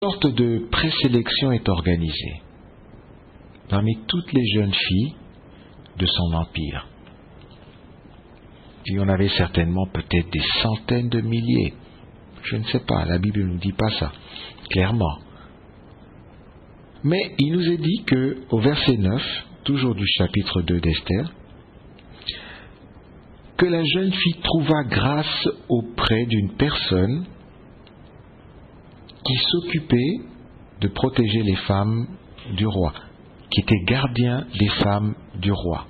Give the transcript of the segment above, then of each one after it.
sorte de présélection est organisée parmi toutes les jeunes filles de son empire. Il y en avait certainement peut-être des centaines de milliers. Je ne sais pas, la Bible ne nous dit pas ça, clairement. Mais il nous est dit que, au verset 9, toujours du chapitre 2 d'Esther, que la jeune fille trouva grâce auprès d'une personne qui s'occupait de protéger les femmes du roi, qui était gardien des femmes du roi.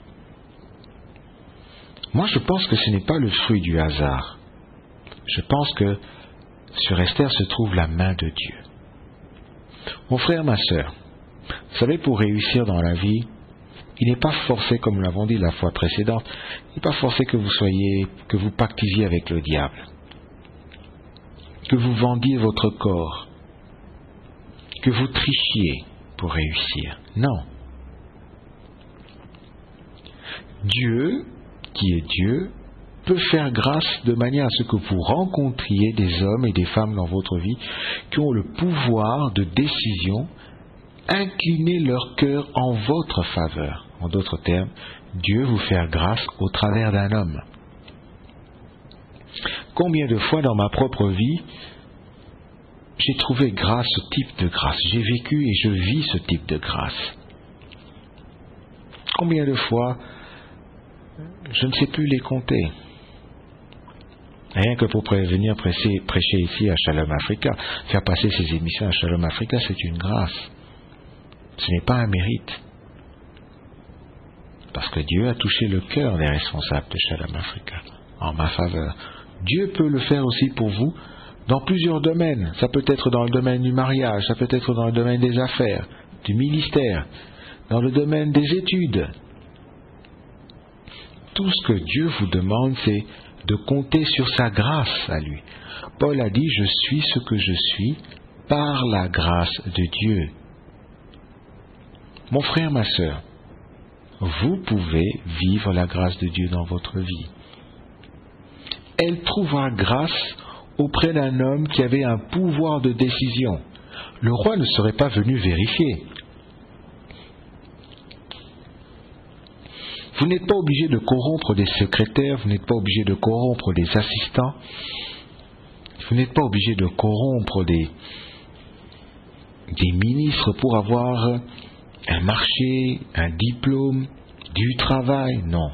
Moi, je pense que ce n'est pas le fruit du hasard. Je pense que sur Esther se trouve la main de Dieu. Mon frère, ma sœur, vous savez, pour réussir dans la vie, il n'est pas forcé, comme nous l'avons dit la fois précédente, il n'est pas forcé que vous pactisiez avec le diable, que vous vendiez votre corps, que vous trichiez pour réussir. Non. Dieu, qui est Dieu, peut faire grâce de manière à ce que vous rencontriez des hommes et des femmes dans votre vie qui ont le pouvoir de décision, incliner leur cœur en votre faveur. En d'autres termes, Dieu vous fait grâce au travers d'un homme. Combien de fois dans ma propre vie, j'ai trouvé grâce, ce type de grâce. J'ai vécu et je vis ce type de grâce. Combien de fois, je ne sais plus les compter. Rien que pour venir prêcher ici à Shalom Africa, faire passer ces émissions à Shalom Africa, c'est une grâce. Ce n'est pas un mérite. Parce que Dieu a touché le cœur des responsables de Shalom Africa en ma faveur. Dieu peut le faire aussi pour vous dans plusieurs domaines. Ça peut être dans le domaine du mariage, ça peut être dans le domaine des affaires, du ministère, dans le domaine des études. Tout ce que Dieu vous demande, c'est de compter sur sa grâce à lui. Paul a dit, je suis ce que je suis par la grâce de Dieu. Mon frère, ma sœur, vous pouvez vivre la grâce de Dieu dans votre vie. Elle trouvera grâce auprès d'un homme qui avait un pouvoir de décision. Le roi ne serait pas venu vérifier. Vous n'êtes pas obligé de corrompre des secrétaires, vous n'êtes pas obligé de corrompre des assistants, vous n'êtes pas obligé de corrompre des ministres pour avoir un marché, un diplôme, du travail, non.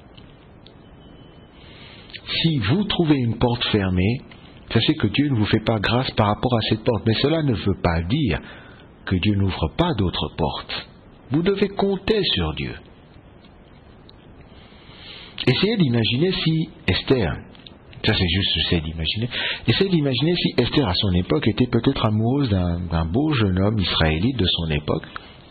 Si vous trouvez une porte fermée, sachez que Dieu ne vous fait pas grâce par rapport à cette porte. Mais cela ne veut pas dire que Dieu n'ouvre pas d'autres portes. Vous devez compter sur Dieu. Essayez d'imaginer si Esther, ça c'est juste, j'essaie d'imaginer, essayez d'imaginer si Esther à son époque était peut-être amoureuse d'un beau jeune homme israélite de son époque,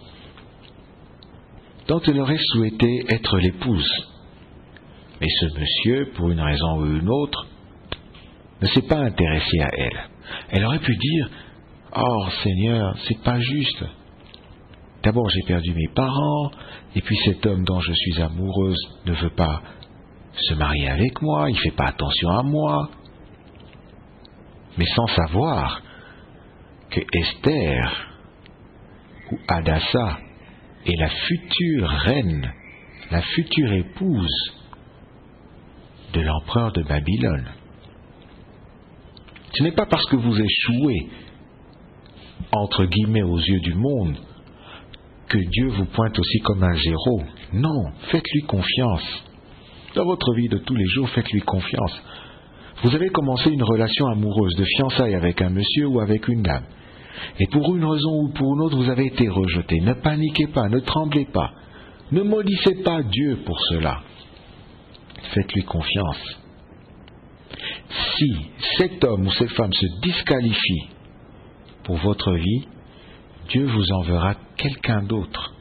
dont elle aurait souhaité être l'épouse. Mais ce monsieur, pour une raison ou une autre, ne s'est pas intéressé à elle. Elle aurait pu dire, « Oh Seigneur, c'est pas juste. D'abord j'ai perdu mes parents, et puis cet homme dont je suis amoureuse ne veut pas se marier avec moi, il ne fait pas attention à moi. » Mais sans savoir que Esther ou Hadassa est la future reine, la future épouse de l'empereur de Babylone. Ce n'est pas parce que vous échouez, entre guillemets, aux yeux du monde, que Dieu vous pointe aussi comme un zéro. Non, faites-lui confiance. Dans votre vie de tous les jours, faites-lui confiance. Vous avez commencé une relation amoureuse, de fiançailles avec un monsieur ou avec une dame. Et pour une raison ou pour une autre, vous avez été rejeté. Ne paniquez pas, ne tremblez pas. Ne maudissez pas Dieu pour cela. Faites-lui confiance. Si cet homme ou cette femme se disqualifie pour votre vie, Dieu vous enverra quelqu'un d'autre.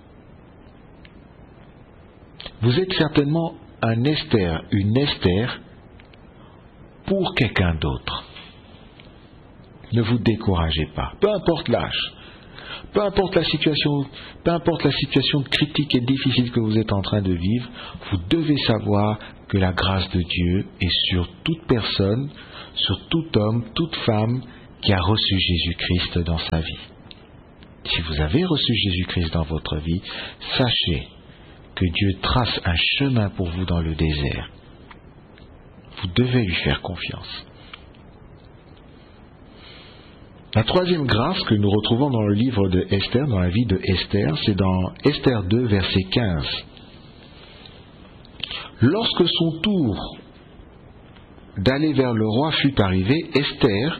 Vous êtes certainement un Esther, une Esther pour quelqu'un d'autre. Ne vous découragez pas, peu importe l'âge, peu importe la situation critique et difficile que vous êtes en train de vivre, vous devez savoir que la grâce de Dieu est sur toute personne, sur tout homme, toute femme qui a reçu Jésus-Christ dans sa vie. Si vous avez reçu Jésus-Christ dans votre vie, sachez que Dieu trace un chemin pour vous dans le désert. Vous devez lui faire confiance. La troisième grâce que nous retrouvons dans le livre de Esther, dans la vie de Esther, c'est dans Esther 2, verset 15. Lorsque son tour d'aller vers le roi fut arrivé, Esther,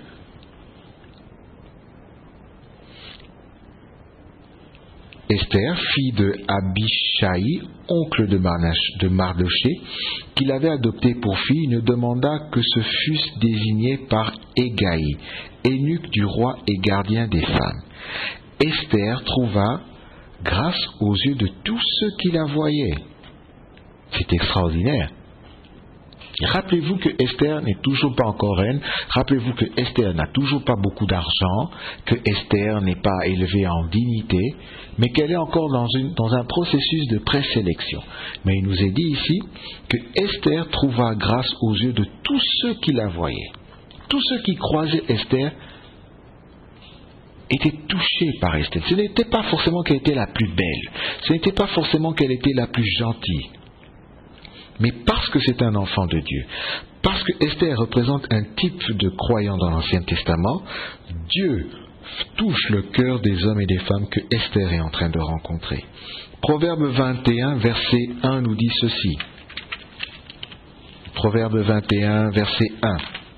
fille de Abishai, oncle de Mardoché, qui l'avait adopté pour fille, ne demanda que ce fussent désignés par Hégaï, eunuque du roi et gardien des femmes. Esther trouva grâce aux yeux de tous ceux qui la voyaient. C'est extraordinaire. Rappelez-vous que Esther n'est toujours pas encore reine. Rappelez-vous que Esther n'a toujours pas beaucoup d'argent, que Esther n'est pas élevée en dignité, mais qu'elle est encore dans un processus de présélection. Mais il nous est dit ici que Esther trouva grâce aux yeux de tous ceux qui la voyaient. Tous ceux qui croisaient Esther étaient touchés par Esther. Ce n'était pas forcément qu'elle était la plus belle, ce n'était pas forcément qu'elle était la plus gentille. Mais parce que c'est un enfant de Dieu, parce que Esther représente un type de croyant dans l'Ancien Testament, Dieu touche le cœur des hommes et des femmes que Esther est en train de rencontrer. Proverbe 21, verset 1 nous dit ceci. Proverbe 21, verset 1.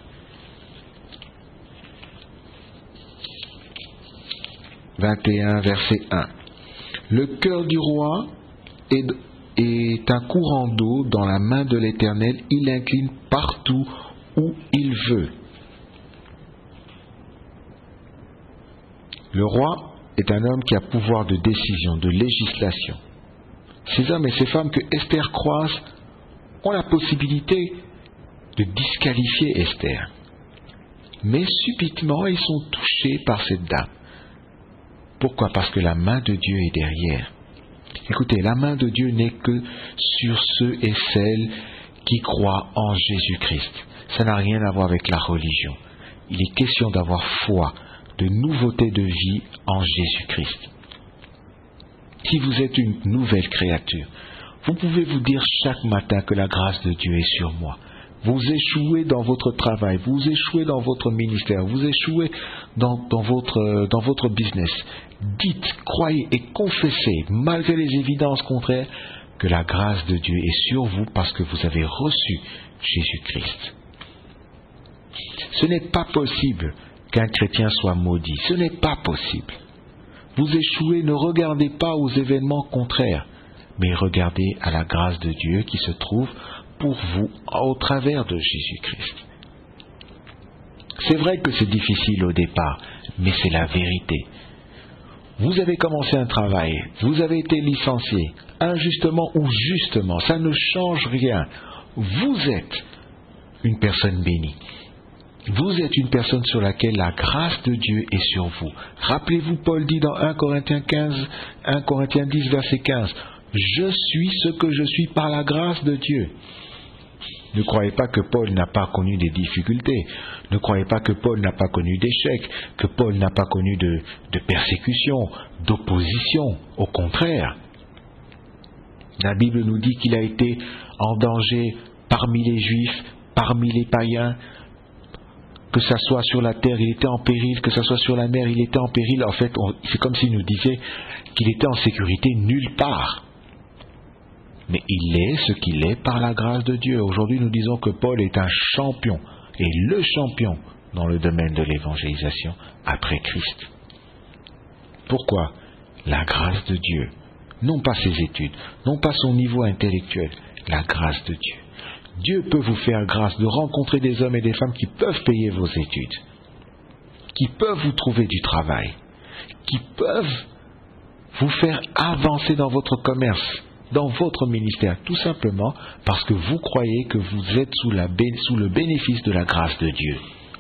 « 21, verset 1. Le cœur du roi est un courant d'eau dans la main de l'Éternel, il incline partout où il veut. » Le roi est un homme qui a pouvoir de décision, de législation. Ces hommes et ces femmes que Esther croise ont la possibilité de disqualifier Esther. Mais subitement, ils sont touchés par cette dame. Pourquoi ? Parce que la main de Dieu est derrière. Écoutez, la main de Dieu n'est que sur ceux et celles qui croient en Jésus-Christ. Ça n'a rien à voir avec la religion. Il est question d'avoir foi, de nouveauté de vie en Jésus-Christ. Si vous êtes une nouvelle créature, vous pouvez vous dire chaque matin que la grâce de Dieu est sur moi. Vous échouez dans votre travail, vous échouez dans votre ministère, vous échouez dans votre business. Dites, croyez et confessez, malgré les évidences contraires, que la grâce de Dieu est sur vous parce que vous avez reçu Jésus-Christ. Ce n'est pas possible qu'un chrétien soit maudit. Ce n'est pas possible. Vous échouez, ne regardez pas aux événements contraires, mais regardez à la grâce de Dieu qui se trouve pour vous au travers de Jésus-Christ. C'est vrai que c'est difficile au départ, mais c'est la vérité. Vous avez commencé un travail, vous avez été licencié, injustement ou justement, ça ne change rien. Vous êtes une personne bénie. Vous êtes une personne sur laquelle la grâce de Dieu est sur vous. Rappelez-vous, Paul dit dans 1 Corinthiens 10, verset 15, « Je suis ce que je suis par la grâce de Dieu. » Ne croyez pas que Paul n'a pas connu des difficultés. Ne croyez pas que Paul n'a pas connu d'échecs, que Paul n'a pas connu de persécution, d'opposition. Au contraire, la Bible nous dit qu'il a été en danger parmi les Juifs, parmi les païens. Que ça soit sur la terre, il était en péril, que ça soit sur la mer, il était en péril. En fait, c'est comme s'il nous disait qu'il était en sécurité nulle part. Mais il est ce qu'il est par la grâce de Dieu. Aujourd'hui, nous disons que Paul est un champion, et le champion dans le domaine de l'évangélisation après Christ. Pourquoi ? La grâce de Dieu. Non pas ses études, non pas son niveau intellectuel, la grâce de Dieu. Dieu peut vous faire grâce de rencontrer des hommes et des femmes qui peuvent payer vos études, qui peuvent vous trouver du travail, qui peuvent vous faire avancer dans votre commerce, dans votre ministère, tout simplement parce que vous croyez que vous êtes sous le bénéfice de la grâce de Dieu.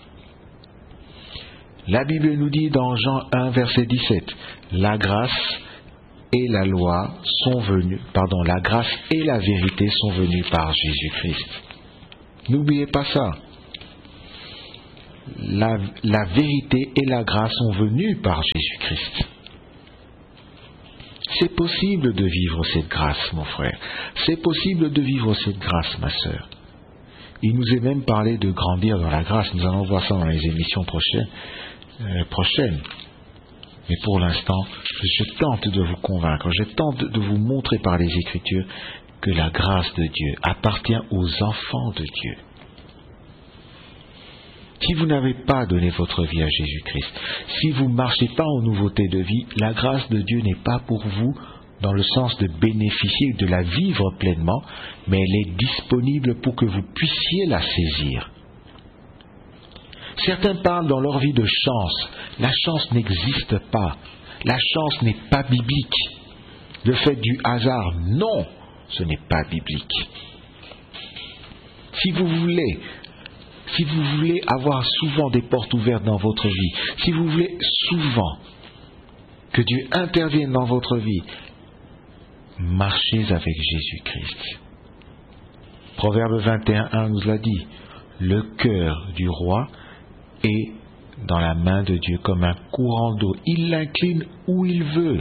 La Bible nous dit dans Jean 1, verset 17, la grâce et la grâce et la vérité sont venues par Jésus-Christ. N'oubliez pas ça. la vérité et la grâce sont venues par Jésus-Christ. C'est possible de vivre cette grâce, mon frère. C'est possible de vivre cette grâce, ma sœur. Il nous est même parlé de grandir dans la grâce. Nous allons voir ça dans les émissions prochaines. Mais pour l'instant, je tente de vous convaincre, je tente de vous montrer par les Écritures que la grâce de Dieu appartient aux enfants de Dieu. Si vous n'avez pas donné votre vie à Jésus-Christ, si vous ne marchez pas en nouveauté de vie, la grâce de Dieu n'est pas pour vous dans le sens de bénéficier, de la vivre pleinement, mais elle est disponible pour que vous puissiez la saisir. Certains parlent dans leur vie de chance. La chance n'existe pas. La chance n'est pas biblique. Le fait du hasard, non, ce n'est pas biblique. Si vous voulez avoir souvent des portes ouvertes dans votre vie, si vous voulez souvent que Dieu intervienne dans votre vie, marchez avec Jésus-Christ. Proverbe 21:1 nous l'a dit, le cœur du roi est dans la main de Dieu comme un courant d'eau. Il l'incline où il veut.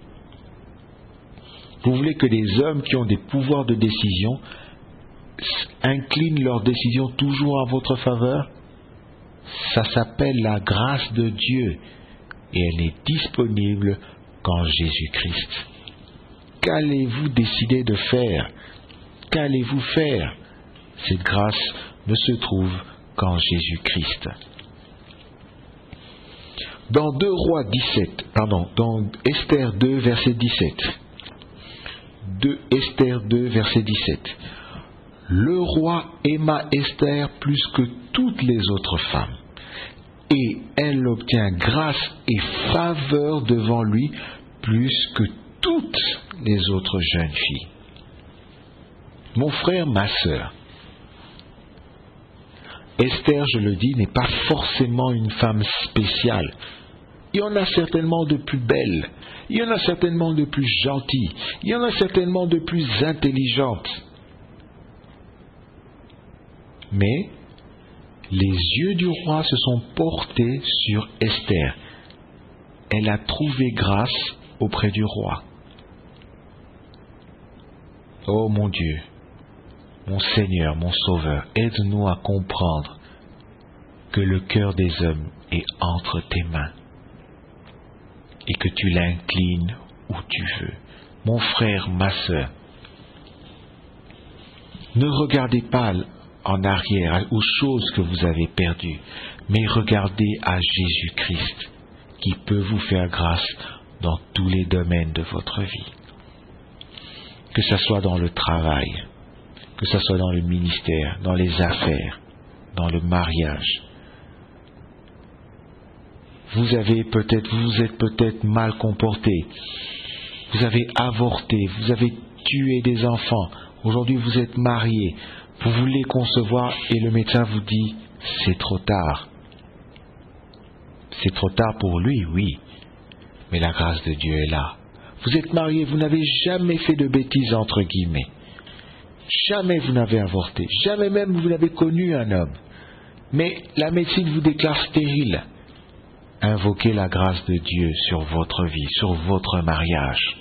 Vous voulez que les hommes qui ont des pouvoirs de décision inclinent leurs décisions toujours en votre faveur? Ça s'appelle la grâce de Dieu et elle n'est disponible qu'en Jésus-Christ. Qu'allez-vous décider de faire? Qu'allez-vous faire? Cette grâce ne se trouve qu'en Jésus-Christ. Dans dans Esther 2, verset 17. Esther 2, verset 17. Le roi aima Esther plus que toutes les autres femmes, et elle obtient grâce et faveur devant lui plus que toutes les autres jeunes filles. Mon frère, ma sœur, Esther, je le dis, n'est pas forcément une femme spéciale. Il y en a certainement de plus belles, il y en a certainement de plus gentilles, il y en a certainement de plus intelligentes. Mais les yeux du roi se sont portés sur Esther. Elle a trouvé grâce auprès du roi. Oh mon Dieu, mon Seigneur, mon Sauveur, aide-nous à comprendre que le cœur des hommes est entre tes mains et que tu l'inclines où tu veux. Mon frère, ma sœur, ne regardez pas en arrière aux choses que vous avez perdues, mais regardez à Jésus-Christ qui peut vous faire grâce dans tous les domaines de votre vie. Que ce soit dans le travail, que ce soit dans le ministère, dans les affaires, dans le mariage. Vous êtes peut-être mal comporté, vous avez avorté, vous avez tué des enfants, aujourd'hui vous êtes marié, vous voulez concevoir et le médecin vous dit c'est trop tard. C'est trop tard pour lui, oui, mais la grâce de Dieu est là. Vous êtes marié, vous n'avez jamais fait de bêtises entre guillemets. Jamais vous n'avez avorté, jamais même vous n'avez connu un homme. Mais la médecine vous déclare stérile. Invoquez la grâce de Dieu sur votre vie, sur votre mariage.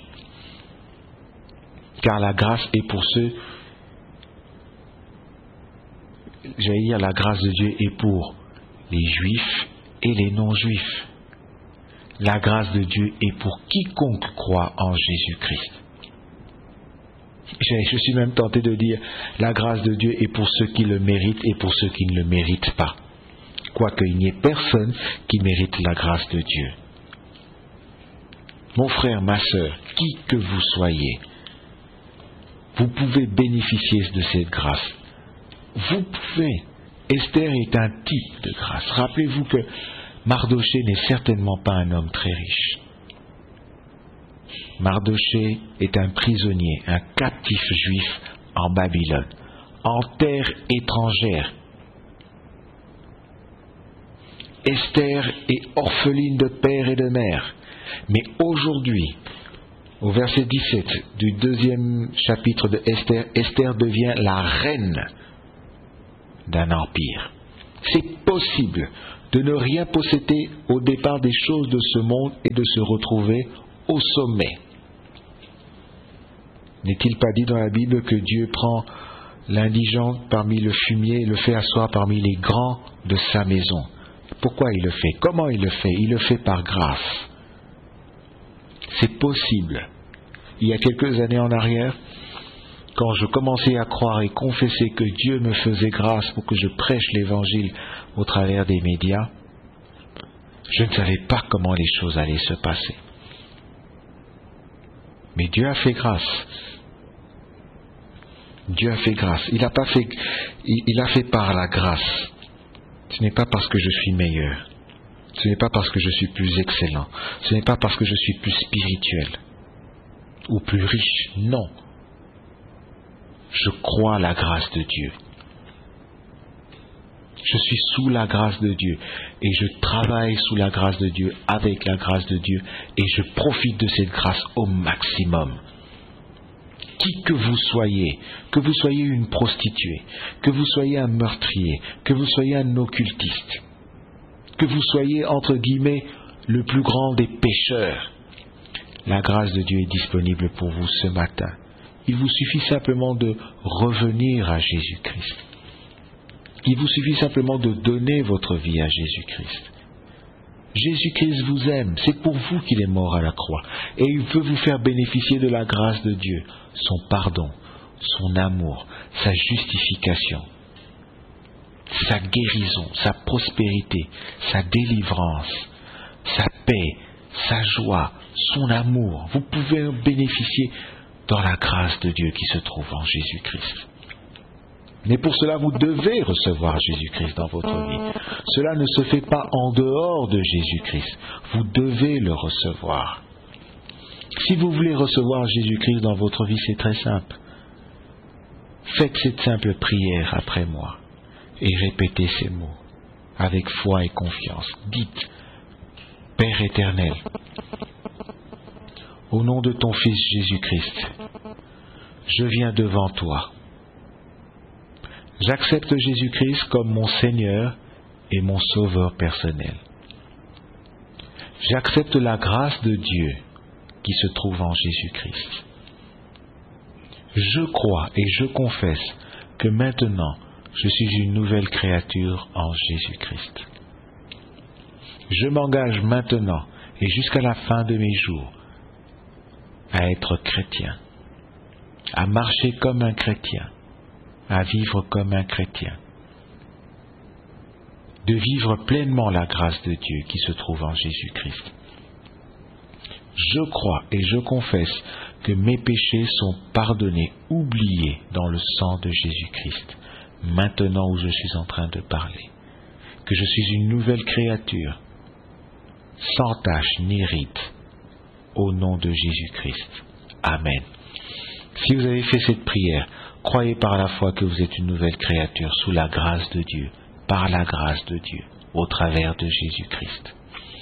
Car la grâce est pour ceux, la grâce de Dieu est pour les juifs et les non-juifs. La grâce de Dieu est pour quiconque croit en Jésus-Christ. Je suis même tenté de dire, la grâce de Dieu est pour ceux qui le méritent et pour ceux qui ne le méritent pas. Quoique il n'y ait personne qui mérite la grâce de Dieu. Mon frère, ma sœur, qui que vous soyez, vous pouvez bénéficier de cette grâce. Vous pouvez. Esther est un type de grâce. Rappelez-vous que Mardoché n'est certainement pas un homme très riche. Mardoché est un prisonnier, un captif juif en Babylone, en terre étrangère. Esther est orpheline de père et de mère. Mais aujourd'hui, au verset 17 du 2e chapitre de Esther, Esther devient la reine d'un empire. C'est possible de ne rien posséder au départ des choses de ce monde et de se retrouver au sommet. N'est-il pas dit dans la Bible que Dieu prend l'indigent parmi le fumier et le fait asseoir parmi les grands de sa maison? Pourquoi il le fait? Comment il le fait? Il le fait par grâce. C'est possible. Il y a quelques années en arrière, quand je commençais à croire et confesser que Dieu me faisait grâce pour que je prêche l'Évangile au travers des médias, je ne savais pas comment les choses allaient se passer. Mais Dieu a fait grâce. Dieu a fait grâce. Il a fait par la grâce. Ce n'est pas parce que je suis meilleur. Ce n'est pas parce que je suis plus excellent. Ce n'est pas parce que je suis plus spirituel ou plus riche. Non. Je crois à la grâce de Dieu. Je suis sous la grâce de Dieu et je travaille sous la grâce de Dieu, avec la grâce de Dieu, et je profite de cette grâce au maximum. Qui que vous soyez une prostituée, que vous soyez un meurtrier, que vous soyez un occultiste, que vous soyez, entre guillemets, le plus grand des pécheurs, la grâce de Dieu est disponible pour vous ce matin. Il vous suffit simplement de revenir à Jésus-Christ. Il vous suffit simplement de donner votre vie à Jésus-Christ. Jésus-Christ vous aime, c'est pour vous qu'il est mort à la croix. Et il veut vous faire bénéficier de la grâce de Dieu, son pardon, son amour, sa justification, sa guérison, sa prospérité, sa délivrance, sa paix, sa joie, son amour. Vous pouvez en bénéficier dans la grâce de Dieu qui se trouve en Jésus-Christ. Mais pour cela, vous devez recevoir Jésus-Christ dans votre vie. Cela ne se fait pas en dehors de Jésus-Christ. Vous devez le recevoir. Si vous voulez recevoir Jésus-Christ dans votre vie, c'est très simple. Faites cette simple prière après moi et répétez ces mots avec foi et confiance. Dites, Père éternel, au nom de ton Fils Jésus-Christ, je viens devant toi. J'accepte Jésus-Christ comme mon Seigneur et mon Sauveur personnel. J'accepte la grâce de Dieu qui se trouve en Jésus-Christ. Je crois et je confesse que maintenant, je suis une nouvelle créature en Jésus-Christ. Je m'engage maintenant et jusqu'à la fin de mes jours à être chrétien, à marcher comme un chrétien, à vivre comme un chrétien, de vivre pleinement la grâce de Dieu qui se trouve en Jésus-Christ. Je crois et je confesse que mes péchés sont pardonnés, oubliés dans le sang de Jésus-Christ, maintenant où je suis en train de parler, que je suis une nouvelle créature, sans tache ni ride, au nom de Jésus-Christ. Amen. Si vous avez fait cette prière, croyez par la foi que vous êtes une nouvelle créature sous la grâce de Dieu, par la grâce de Dieu, au travers de Jésus-Christ.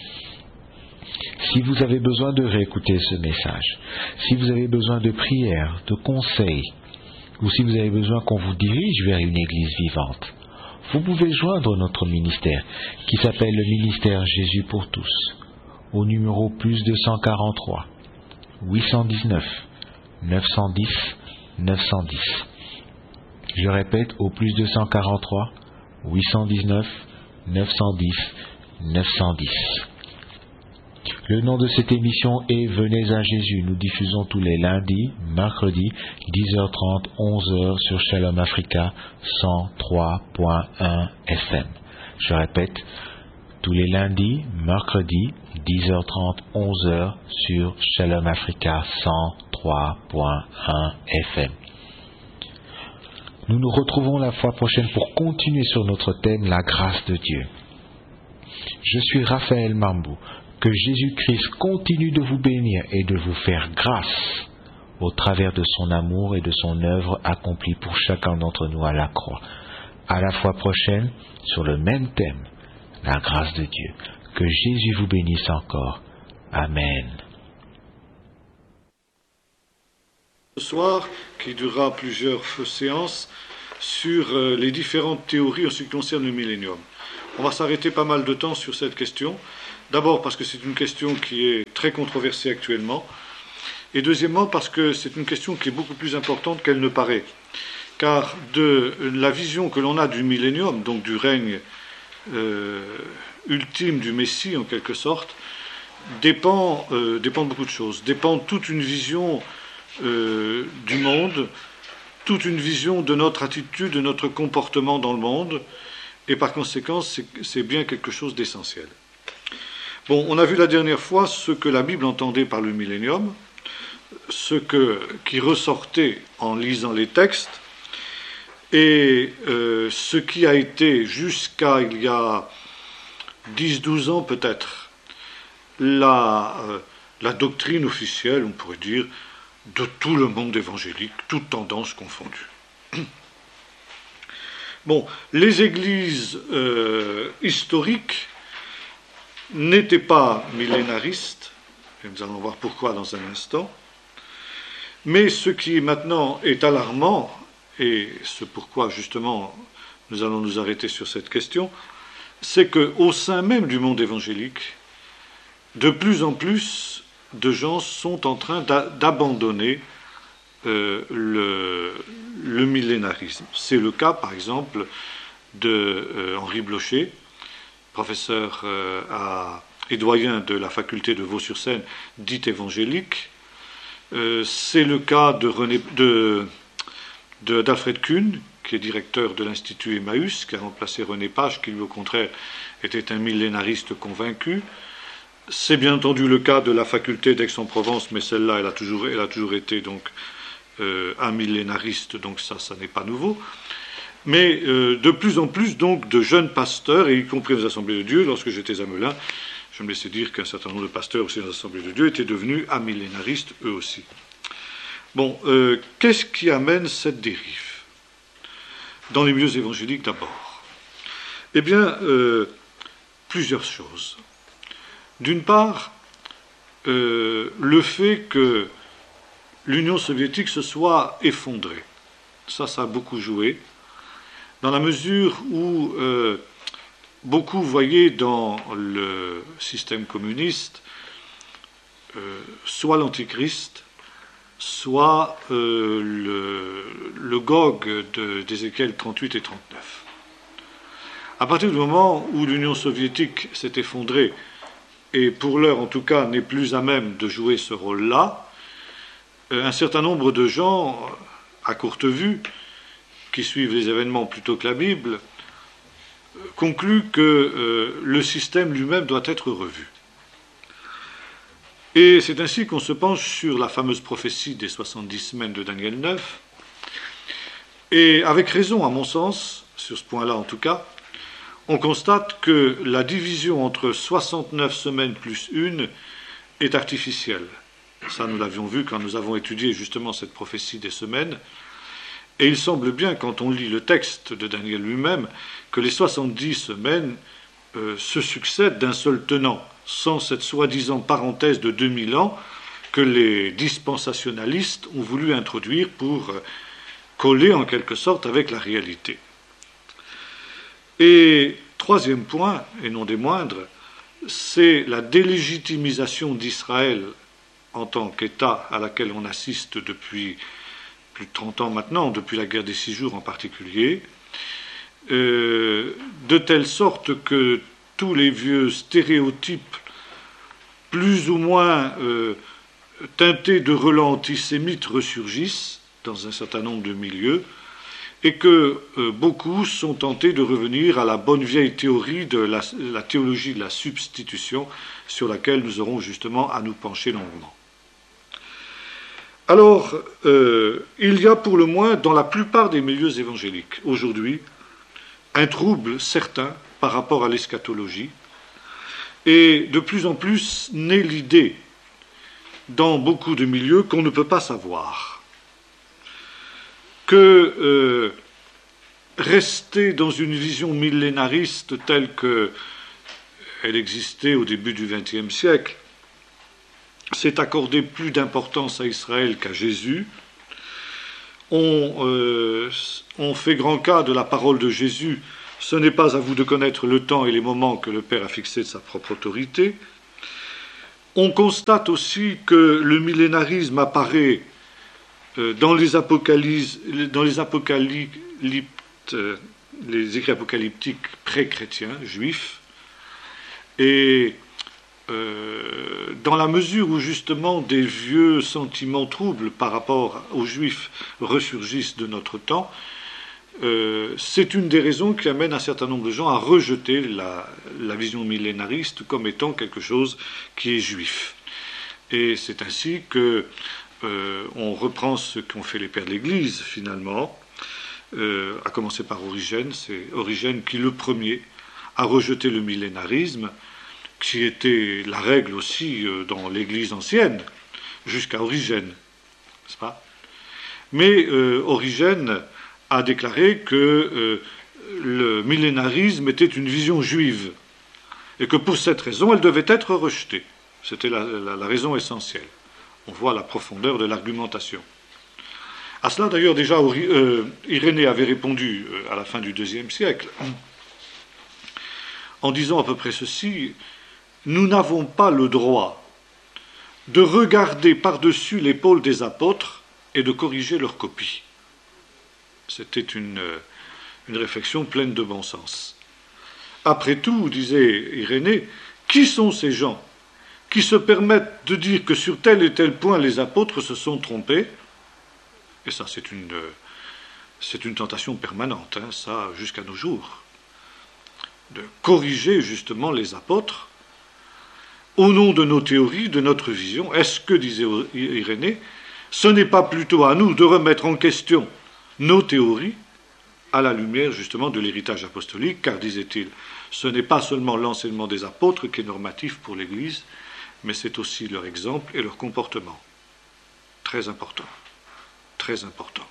Si vous avez besoin de réécouter ce message, si vous avez besoin de prières, de conseils, ou si vous avez besoin qu'on vous dirige vers une église vivante, vous pouvez joindre notre ministère, qui s'appelle le ministère Jésus pour tous, au numéro +243 819 910 910. Je répète, au +243 819 910 910. Le nom de cette émission est Venez à Jésus. Nous diffusons tous les lundis, mercredis, 10h30, 11h sur Shalom Africa 103.1 FM. Je répète, tous les lundis, mercredis, 10h30, 11h sur Shalom Africa 103.1 FM. Nous nous retrouvons la fois prochaine pour continuer sur notre thème, la grâce de Dieu. Je suis Raphaël Mambou. Que Jésus-Christ continue de vous bénir et de vous faire grâce au travers de son amour et de son œuvre accomplie pour chacun d'entre nous à la croix. À la fois prochaine, sur le même thème, la grâce de Dieu. Que Jésus vous bénisse encore. Amen. Ce soir, qui durera plusieurs séances, sur les différentes théories en ce qui concerne le millénium. On va s'arrêter pas mal de temps sur cette question. D'abord parce que c'est une question qui est très controversée actuellement. Et deuxièmement parce que c'est une question qui est beaucoup plus importante qu'elle ne paraît. Car de la vision que l'on a du millénium, donc du règne ultime du Messie en quelque sorte, dépend beaucoup de choses. Dépend toute une vision du monde, toute une vision de notre attitude, de notre comportement dans le monde, et par conséquent, c'est bien quelque chose d'essentiel. Bon, on a vu la dernière fois ce que la Bible entendait par le millénium, qui ressortait en lisant les textes, et ce qui a été jusqu'à il y a 10-12 ans peut-être, la doctrine officielle, on pourrait dire, de tout le monde évangélique, toutes tendances confondues. Bon, les églises historiques n'étaient pas millénaristes, et nous allons voir pourquoi dans un instant, mais ce qui maintenant est alarmant, et c'est pourquoi justement nous allons nous arrêter sur cette question, c'est qu'au sein même du monde évangélique, de plus en plus de gens sont en train d'abandonner le millénarisme. C'est le cas, par exemple, de Henri Blocher, professeur et doyen de la faculté de Vaux-sur-Seine, dite évangélique. C'est le cas d'Alfred Kuhn, qui est directeur de l'Institut Emmaüs, qui a remplacé René Page, qui lui, au contraire, était un millénariste convaincu. C'est bien entendu le cas de la faculté d'Aix-en-Provence, mais celle-là, elle a toujours été donc un millénariste, donc ça n'est pas nouveau. Mais de plus en plus donc de jeunes pasteurs, et y compris aux Assemblées de Dieu, lorsque j'étais à Melun, je me laissais dire qu'un certain nombre de pasteurs aussi dans les Assemblées de Dieu étaient devenus amillénaristes eux aussi. Bon, qu'est-ce qui amène cette dérive? Dans les milieux évangéliques d'abord. Eh bien, plusieurs choses. D'une part, le fait que l'Union soviétique se soit effondrée. Ça a beaucoup joué, dans la mesure où beaucoup voyaient dans le système communiste soit l'Antichrist, soit le Gog d'Ézéchiel 38 et 39. À partir du moment où l'Union soviétique s'est effondrée, et pour l'heure en tout cas n'est plus à même de jouer ce rôle-là, un certain nombre de gens, à courte vue, qui suivent les événements plutôt que la Bible, concluent que le système lui-même doit être revu. Et c'est ainsi qu'on se penche sur la fameuse prophétie des 70 semaines de Daniel 9, et avec raison, à mon sens, sur ce point-là en tout cas, on constate que la division entre 69 semaines plus une est artificielle. Ça, nous l'avions vu quand nous avons étudié justement cette prophétie des semaines. Et il semble bien, quand on lit le texte de Daniel lui-même, que les 70 semaines se succèdent d'un seul tenant, sans cette soi-disant parenthèse de 2000 ans que les dispensationalistes ont voulu introduire pour coller en quelque sorte avec la réalité. Et troisième point, et non des moindres, c'est la délégitimisation d'Israël en tant qu'État à laquelle on assiste depuis plus de 30 ans maintenant, depuis la guerre des 6 jours en particulier, de telle sorte que tous les vieux stéréotypes plus ou moins teintés de relents antisémites ressurgissent dans un certain nombre de milieux, et que beaucoup sont tentés de revenir à la bonne vieille théorie de la théologie de la substitution, sur laquelle nous aurons justement à nous pencher longuement. Alors, il y a pour le moins, dans la plupart des milieux évangéliques, aujourd'hui, un trouble certain par rapport à l'eschatologie, et de plus en plus naît l'idée, dans beaucoup de milieux, qu'on ne peut pas savoir, que rester dans une vision millénariste telle qu'elle existait au début du XXe siècle, c'est accorder plus d'importance à Israël qu'à Jésus. On fait grand cas de la parole de Jésus Ce n'est pas à vous de connaître le temps et les moments que le Père a fixés de sa propre autorité. On constate aussi que le millénarisme apparaît dans les les écrits apocalyptiques pré-chrétiens, juifs, et dans la mesure où justement des vieux sentiments troubles par rapport aux juifs ressurgissent de notre temps, c'est une des raisons qui amène un certain nombre de gens à rejeter la vision millénariste comme étant quelque chose qui est juif. Et c'est ainsi que on reprend ce qu'ont fait les pères de l'Église finalement, à commencer par Origène. C'est Origène qui le premier a rejeté le millénarisme, qui était la règle aussi dans l'Église ancienne, jusqu'à Origène, n'est-ce pas? Mais Origène a déclaré que le millénarisme était une vision juive, et que pour cette raison, elle devait être rejetée. C'était la raison essentielle. On voit la profondeur de l'argumentation. À cela, d'ailleurs, déjà, Irénée avait répondu à la fin du IIe siècle, en disant à peu près ceci: nous n'avons pas le droit de regarder par-dessus l'épaule des apôtres et de corriger leur copie. C'était une réflexion pleine de bon sens. Après tout, disait Irénée, qui sont ces gens qui se permettent de dire que sur tel et tel point les apôtres se sont trompés? Et ça, c'est une tentation permanente, hein, ça, jusqu'à nos jours, de corriger justement les apôtres au nom de nos théories, de notre vision. Est-ce que, disait Irénée, ce n'est pas plutôt à nous de remettre en question nos théories à la lumière justement de l'héritage apostolique, car, disait-il, ce n'est pas seulement l'enseignement des apôtres qui est normatif pour l'Église, mais c'est aussi leur exemple et leur comportement. Très important. Très important.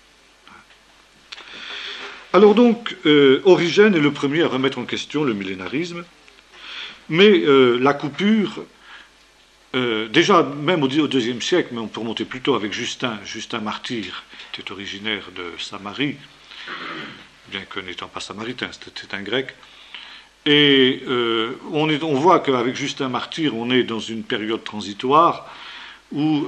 Alors donc, Origène est le premier à remettre en question le millénarisme, mais la coupure, déjà même au IIe siècle, mais on peut remonter plutôt avec Justin martyr, qui était originaire de Samarie, bien que n'étant pas samaritain, c'était un grec. Et on voit qu'avec Justin martyr, on est dans une période transitoire où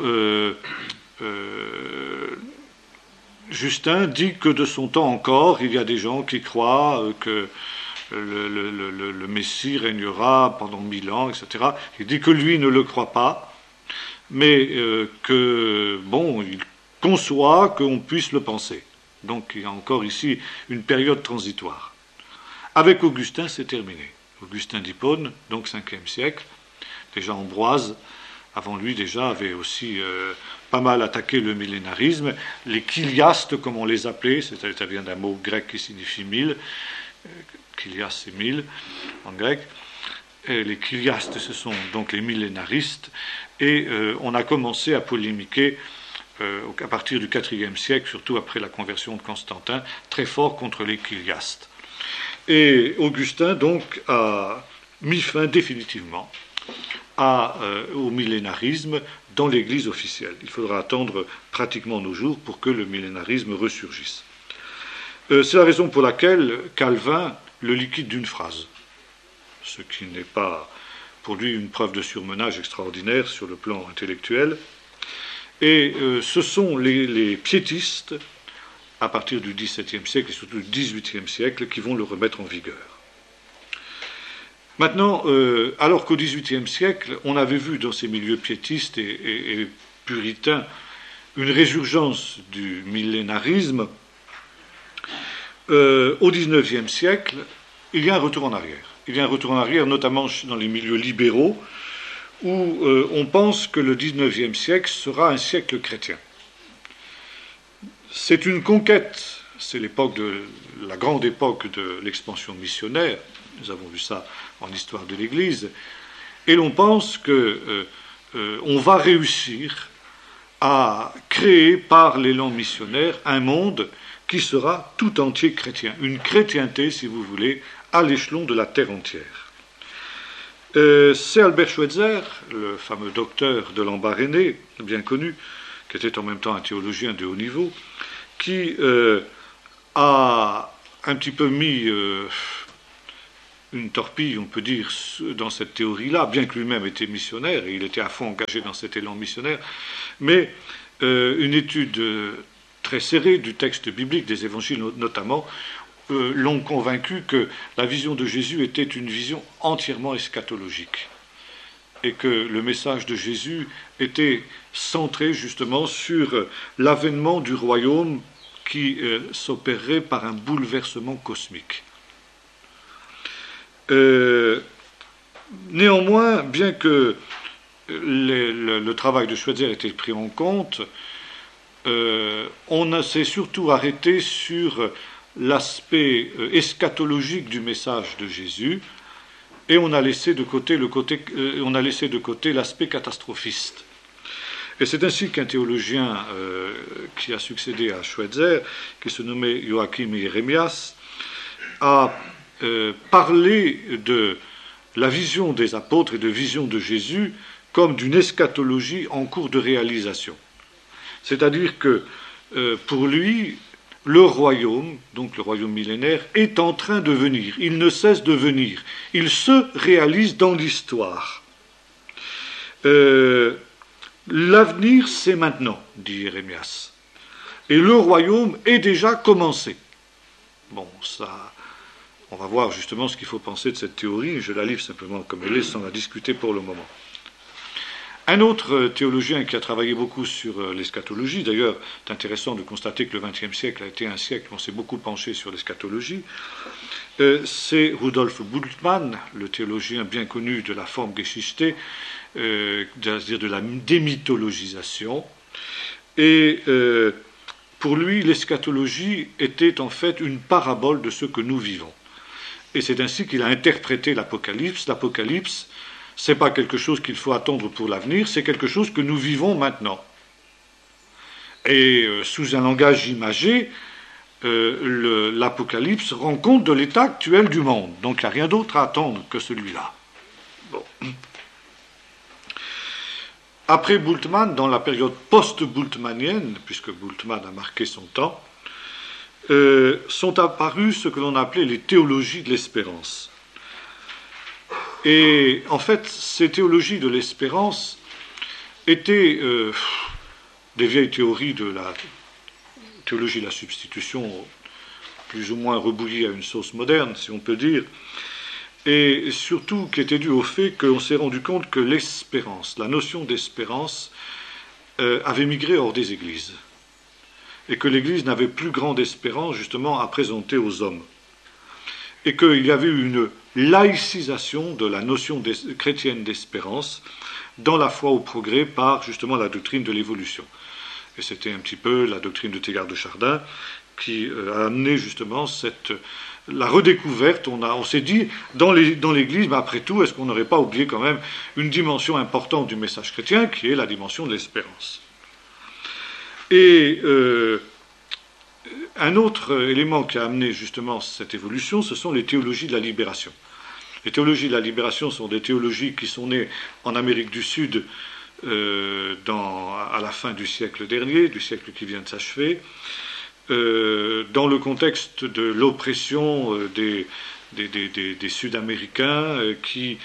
Justin dit que de son temps encore, il y a des gens qui croient que le Messie régnera pendant 1000 ans, etc. Il dit que lui ne le croit pas, mais que, bon, il conçoit qu'on puisse le penser. Donc il y a encore ici une période transitoire. Avec Augustin, c'est terminé. Augustin d'Hippone, donc 5e siècle, déjà Ambroise, avant lui déjà, avait aussi pas mal attaqué le millénarisme. Les chiliastes, comme on les appelait, ça vient d'un mot grec qui signifie 1000, chilias c'est 1000 en grec, et les chiliastes, ce sont donc les millénaristes, et on a commencé à polémiquer à partir du IVe siècle, surtout après la conversion de Constantin, très fort contre les chiliastes. Et Augustin, donc, a mis fin définitivement au millénarisme dans l'Église officielle. Il faudra attendre pratiquement nos jours pour que le millénarisme ressurgisse. C'est la raison pour laquelle Calvin le liquide d'une phrase, ce qui n'est pas pour lui une preuve de surmenage extraordinaire sur le plan intellectuel. Et ce sont les piétistes, à partir du XVIIe siècle et surtout du XVIIIe siècle, qui vont le remettre en vigueur. Maintenant, alors qu'au XVIIIe siècle, on avait vu dans ces milieux piétistes et puritains une résurgence du millénarisme, au XIXe siècle, il y a un retour en arrière. Il y a un retour en arrière, notamment dans les milieux libéraux, où on pense que le XIXe siècle sera un siècle chrétien. C'est une conquête, c'est la grande époque de l'expansion missionnaire, nous avons vu ça en histoire de l'Église, et l'on pense qu'on va réussir à créer par l'élan missionnaire un monde qui sera tout entier chrétien, une chrétienté, si vous voulez, à l'échelon de la terre entière. C'est Albert Schweitzer, le fameux docteur de l'Embarréné, bien connu, qui était en même temps un théologien de haut niveau, qui a un petit peu mis une torpille, on peut dire, dans cette théorie-là, bien que lui-même était missionnaire, et il était à fond engagé dans cet élan missionnaire, mais une étude très serrée du texte biblique, des évangiles notamment, l'ont convaincu que la vision de Jésus était une vision entièrement eschatologique, et que le message de Jésus était centré justement sur l'avènement du royaume qui s'opérerait par un bouleversement cosmique. Néanmoins, bien que le travail de Schweitzer ait été pris en compte, on s'est surtout arrêté sur l'aspect eschatologique du message de Jésus, et on a laissé de côté l'aspect catastrophiste. Et c'est ainsi qu'un théologien qui a succédé à Schweitzer, qui se nommait Joachim Jeremias, a parlé de la vision des apôtres et de vision de Jésus comme d'une eschatologie en cours de réalisation. C'est-à-dire que pour lui, le royaume, donc le royaume millénaire, est en train de venir. Il ne cesse de venir. Il se réalise dans l'histoire. L'avenir, c'est maintenant, dit Jérémias. Et le royaume est déjà commencé. Bon, ça, on va voir justement ce qu'il faut penser de cette théorie. Je la livre simplement comme elle est, sans la discuter pour le moment. Un autre théologien qui a travaillé beaucoup sur l'eschatologie, d'ailleurs, c'est intéressant de constater que le XXe siècle a été un siècle où on s'est beaucoup penché sur l'eschatologie, c'est Rudolf Bultmann, le théologien bien connu de la forme Geschichte, c'est-à-dire de la démythologisation. Et pour lui, l'eschatologie était en fait une parabole de ce que nous vivons. Et c'est ainsi qu'il a interprété l'Apocalypse. L'Apocalypse, ce n'est pas quelque chose qu'il faut attendre pour l'avenir, c'est quelque chose que nous vivons maintenant. Et sous un langage imagé, l'Apocalypse rend compte de l'état actuel du monde. Donc il n'y a rien d'autre à attendre que celui-là. Bon. Après Bultmann, dans la période post-bultmannienne, puisque Bultmann a marqué son temps, sont apparues ce que l'on appelait les théologies de l'espérance. Et en fait, ces théologies de l'espérance étaient des vieilles théories de la théologie de la substitution, plus ou moins rebouillies à une sauce moderne, si on peut dire, et surtout qui étaient dues au fait qu'on s'est rendu compte que l'espérance, la notion d'espérance, avait migré hors des églises, et que l'Église n'avait plus grande espérance justement à présenter aux hommes, et qu'il y avait eu une laïcisation de la notion chrétienne d'espérance dans la foi au progrès par justement la doctrine de l'évolution. Et c'était un petit peu la doctrine de Teilhard de Chardin qui a amené justement la redécouverte. On s'est dit, dans l'Église, mais après tout, est-ce qu'on n'aurait pas oublié quand même une dimension importante du message chrétien, qui est la dimension de l'espérance. Et un autre élément qui a amené justement cette évolution, ce sont les théologies de la libération. Les théologies de la libération sont des théologies qui sont nées en Amérique du Sud à la fin du siècle dernier, du siècle qui vient de s'achever, dans le contexte de l'oppression des Sud-Américains qui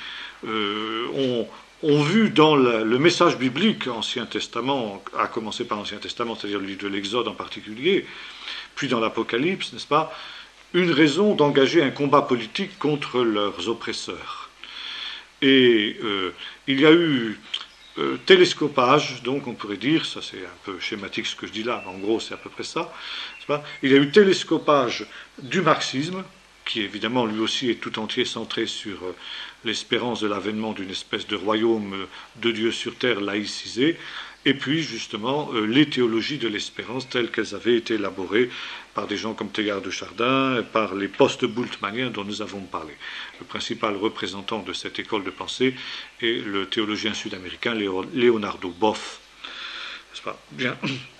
ont vu dans le message biblique, Ancien Testament, à commencer par l'Ancien Testament, c'est-à-dire le livre de l'Exode en particulier, puis dans l'Apocalypse, n'est-ce pas, une raison d'engager un combat politique contre leurs oppresseurs. Et il y a eu télescopage, donc on pourrait dire, ça c'est un peu schématique ce que je dis là, mais en gros c'est à peu près ça, n'est-ce pas, il y a eu télescopage du marxisme, qui évidemment lui aussi est tout entier centré sur l'espérance de l'avènement d'une espèce de royaume de Dieu sur terre laïcisé, et puis justement les théologies de l'espérance telles qu'elles avaient été élaborées par des gens comme Teilhard de Chardin, par les post-bultmanniens dont nous avons parlé. Le principal représentant de cette école de pensée est le théologien sud-américain Leonardo Boff. N'est-ce pas ? Bien.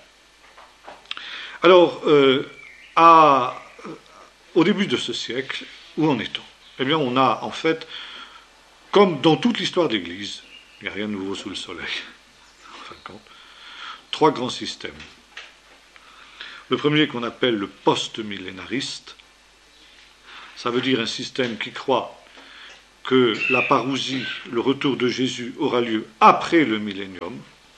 Alors, au début de ce siècle, où en est-on ? Eh bien, on a en fait, comme dans toute l'histoire de l'Église, il n'y a rien de nouveau sous le soleil, en fin de compte, trois grands systèmes. Le premier qu'on appelle le post-millénariste, Ça veut dire un système qui croit que la parousie, le retour de Jésus, aura lieu après le millénium.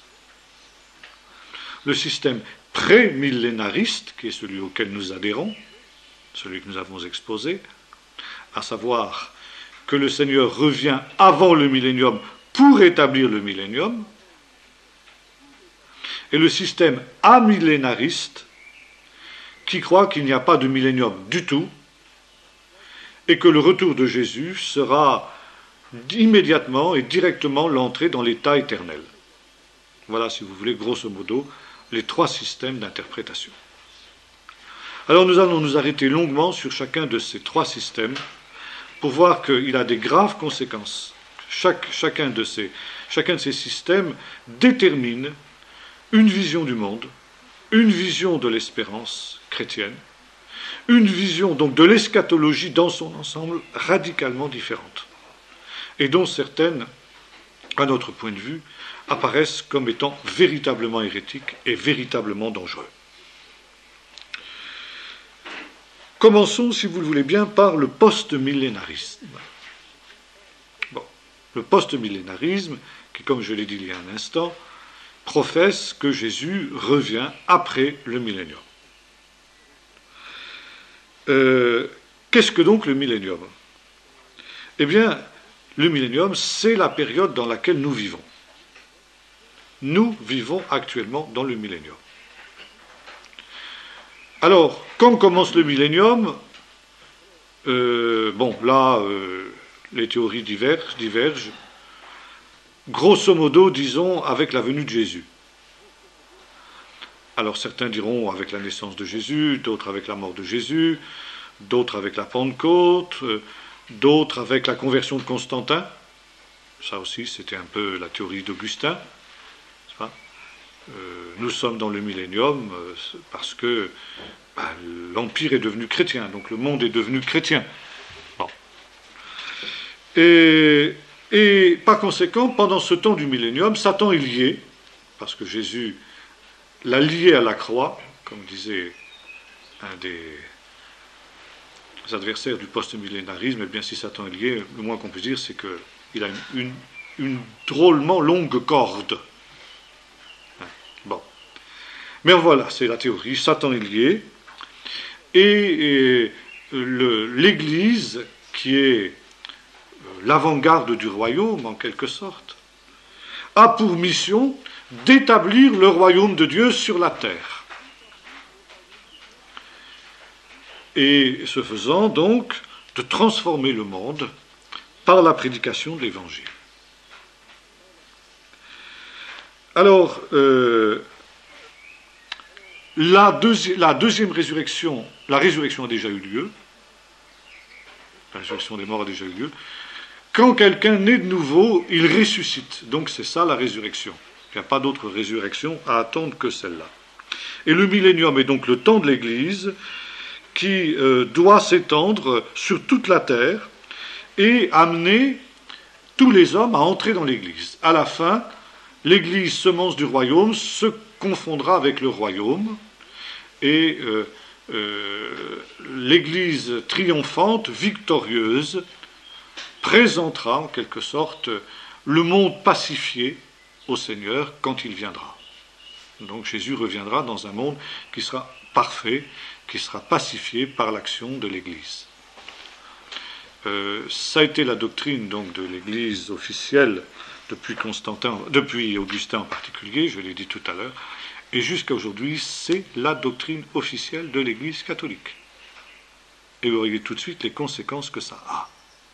Le système pré-millénariste, qui est celui auquel nous adhérons, celui que nous avons exposé, à savoir que le Seigneur revient avant le millénium pour établir le millénium, et le système amillénariste, qui croit qu'il n'y a pas de millénium du tout, et que le retour de Jésus sera immédiatement et directement l'entrée dans l'état éternel. Voilà, si vous voulez, grosso modo, les trois systèmes d'interprétation. Alors nous allons nous arrêter longuement sur chacun de ces trois systèmes pour voir qu'il a des graves conséquences. Chacun de ces systèmes détermine une vision du monde, une vision de l'espérance chrétienne, une vision donc de l'eschatologie dans son ensemble radicalement différente, et dont certaines, à notre point de vue, apparaissent comme étant véritablement hérétiques et véritablement dangereux. Commençons, si vous le voulez bien, par le post-millénarisme. Bon, le post-millénarisme, qui, comme je l'ai dit il y a un instant, professe que Jésus revient après le millénium. Qu'est-ce que donc le millénium? Eh bien, le millénium, c'est la période dans laquelle nous vivons. Nous vivons actuellement dans le millénium. Alors, quand commence le millénium, les théories divergent. Grosso modo, disons, avec la venue de Jésus. Alors certains diront avec la naissance de Jésus, d'autres avec la mort de Jésus, d'autres avec la Pentecôte, d'autres avec la conversion de Constantin. Ça aussi, c'était un peu la théorie d'Augustin. Nous sommes dans le millénium parce que l'Empire est devenu chrétien, donc le monde est devenu chrétien. Bon. Et par conséquent, pendant ce temps du millénium, Satan est lié, parce que Jésus l'a lié à la croix, comme disait un des adversaires du post-millénarisme. Eh bien, si Satan est lié, le moins qu'on puisse dire, c'est qu'il a une drôlement longue corde. Bon. Mais voilà, c'est la théorie, Satan est lié, et l'Église, qui est l'avant-garde du royaume, en quelque sorte, a pour mission d'établir le royaume de Dieu sur la terre. Et ce faisant, donc, de transformer le monde par la prédication de l'Évangile. Alors, la deuxième résurrection, la résurrection a déjà eu lieu, la résurrection des morts a déjà eu lieu. Quand quelqu'un naît de nouveau, il ressuscite. Donc c'est ça la résurrection. Il n'y a pas d'autre résurrection à attendre que celle-là. Et le millénium est donc le temps de l'Église qui doit s'étendre sur toute la terre et amener tous les hommes à entrer dans l'Église. À la fin, l'Église, semence du royaume, se confondra avec le royaume et l'Église triomphante, victorieuse, présentera en quelque sorte le monde pacifié au Seigneur quand il viendra. Donc Jésus reviendra dans un monde qui sera parfait, qui sera pacifié par l'action de l'Église. Ça a été la doctrine donc de l'Église officielle depuis Augustin en particulier, je l'ai dit tout à l'heure, et jusqu'à aujourd'hui, c'est la doctrine officielle de l'Église catholique. Et vous voyez tout de suite les conséquences que ça a.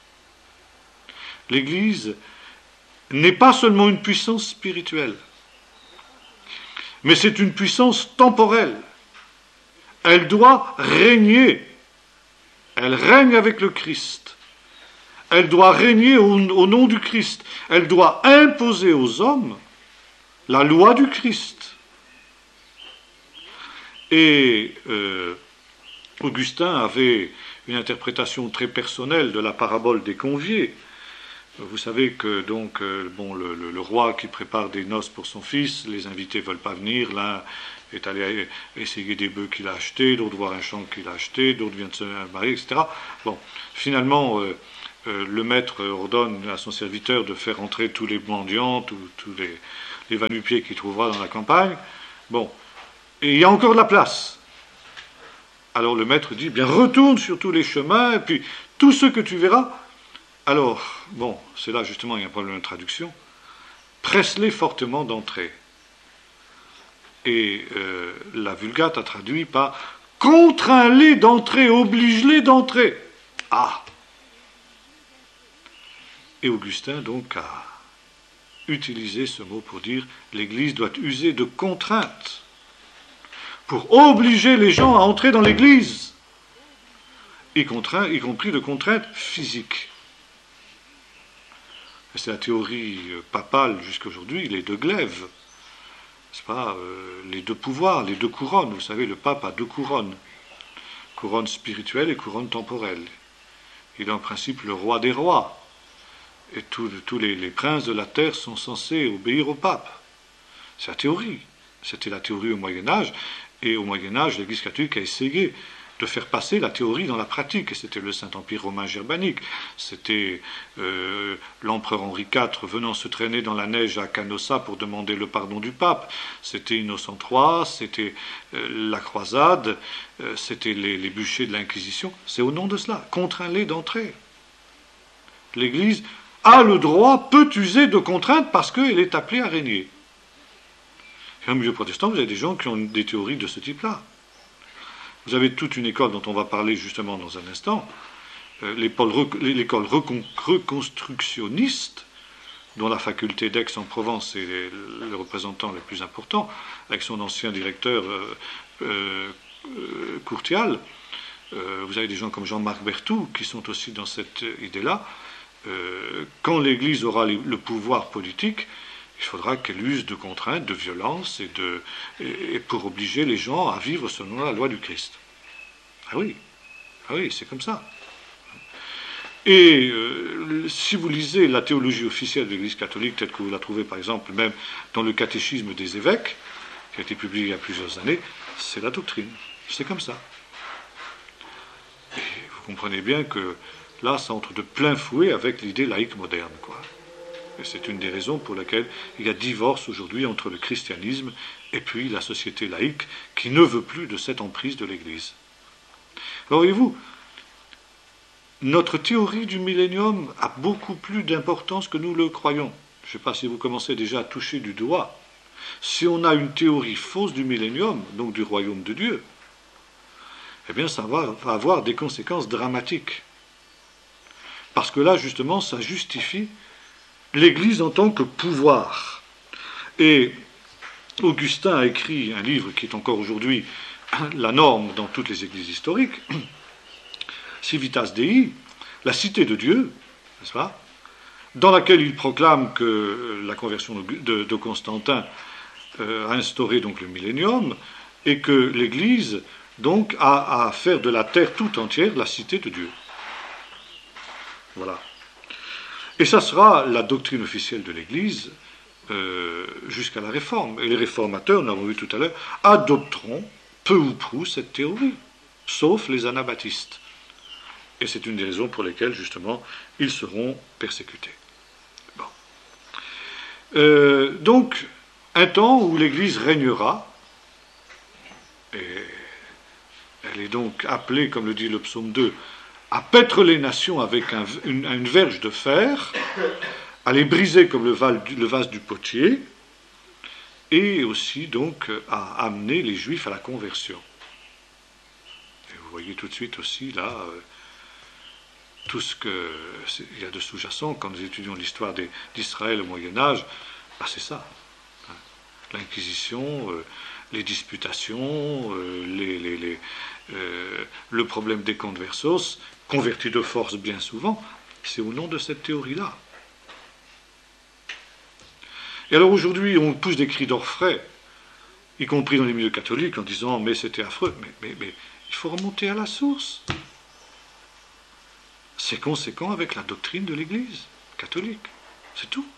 L'Église n'est pas seulement une puissance spirituelle, mais c'est une puissance temporelle. Elle doit régner. Elle règne avec le Christ. Elle doit régner au nom du Christ. Elle doit imposer aux hommes la loi du Christ. Et Augustin avait une interprétation très personnelle de la parabole des conviés. Vous savez que donc le roi qui prépare des noces pour son fils, les invités ne veulent pas venir, l'un est allé essayer des bœufs qu'il a achetés, d'autres voir un champ qu'il a acheté, d'autres viennent de se marier, etc. Bon, finalement, le maître ordonne à son serviteur de faire entrer tous les mendiants, tous les va-nu-pieds qu'il trouvera dans la campagne. Bon, et il y a encore de la place. Alors le maître dit, bien retourne sur tous les chemins, et puis tous ceux que tu verras, alors, bon, c'est là justement il y a un problème de traduction, presse-les fortement d'entrer. Et la Vulgate a traduit par contrains-les d'entrer, oblige-les d'entrer. Ah! Et Augustin donc a utilisé ce mot pour dire l'Église doit user de contraintes pour obliger les gens à entrer dans l'Église, y compris de contraintes physiques. C'est la théorie papale jusqu'à aujourd'hui, les deux glaives, n'est-ce pas, les deux pouvoirs, les deux couronnes. Vous savez, le pape a deux couronnes, couronne spirituelle et couronne temporelle. Il est en principe le roi des rois, et tous les princes de la terre sont censés obéir au pape. C'est la théorie. C'était la théorie au Moyen-Âge, et au Moyen-Âge, l'Église catholique a essayé de faire passer la théorie dans la pratique. Et c'était le Saint-Empire romain germanique, c'était l'empereur Henri IV venant se traîner dans la neige à Canossa pour demander le pardon du pape, c'était Innocent III, c'était la croisade, c'était les bûchers de l'Inquisition. C'est au nom de cela, contrains-les d'entrer. L'Église a le droit, peut user de contraintes parce qu'elle est appelée à régner. Et au milieu protestant, vous avez des gens qui ont des théories de ce type-là. Vous avez toute une école dont on va parler justement dans un instant, l'école reconstructionniste, dont la faculté d'Aix-en-Provence est le représentant le plus important, avec son ancien directeur Courtial. Vous avez des gens comme Jean-Marc Berthoud qui sont aussi dans cette idée-là. Quand l'Église aura le pouvoir politique, il faudra qu'elle use de contraintes, de violence et pour obliger les gens à vivre selon la loi du Christ. Ah oui, c'est comme ça. Et si vous lisez la théologie officielle de l'Église catholique, telle que vous la trouvez par exemple même dans le catéchisme des évêques, qui a été publié il y a plusieurs années, c'est la doctrine. C'est comme ça. Et vous comprenez bien que là, ça entre de plein fouet avec l'idée laïque moderne, quoi. Et c'est une des raisons pour lesquelles il y a divorce aujourd'hui entre le christianisme et puis la société laïque qui ne veut plus de cette emprise de l'Église. Alors voyez-vous, notre théorie du millénium a beaucoup plus d'importance que nous le croyons. Je ne sais pas si vous commencez déjà à toucher du doigt. Si on a une théorie fausse du millénium, donc du royaume de Dieu, eh bien ça va avoir des conséquences dramatiques. Parce que là, justement, ça justifie l'Église en tant que pouvoir. Et Augustin a écrit un livre qui est encore aujourd'hui la norme dans toutes les églises historiques, Civitas Dei, la cité de Dieu, n'est-ce pas, dans laquelle il proclame que la conversion de Constantin a instauré donc le millénium, et que l'Église donc a à faire de la terre tout entière la cité de Dieu. Voilà. Et ça sera la doctrine officielle de l'Église jusqu'à la Réforme. Et les réformateurs, nous l'avons vu tout à l'heure, adopteront peu ou prou cette théorie, sauf les anabaptistes. Et c'est une des raisons pour lesquelles, justement, ils seront persécutés. Bon. Donc, un temps où l'Église régnera, et elle est donc appelée, comme le dit le psaume 2, à paître les nations avec une verge de fer, à les briser comme le vase du potier, et aussi donc à amener les Juifs à la conversion. Et vous voyez tout de suite aussi là tout ce qu'il y a de sous-jacent quand nous étudions l'histoire d'Israël au Moyen-Âge, bah c'est ça. Hein. L'Inquisition, les disputations, le problème des conversos, convertis de force bien souvent, c'est au nom de cette théorie-là. Et alors aujourd'hui, on pousse des cris d'orfraie, y compris dans les milieux catholiques, en disant « mais c'était affreux ». Mais il faut remonter à la source. C'est conséquent avec la doctrine de l'Église. catholique. C'est tout.